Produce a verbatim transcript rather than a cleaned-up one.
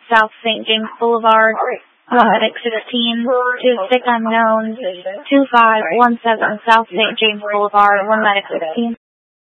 South Saint James Boulevard, Medic sixteen, two sick unknowns, two five one seven South Saint James Boulevard, one Medic sixteen.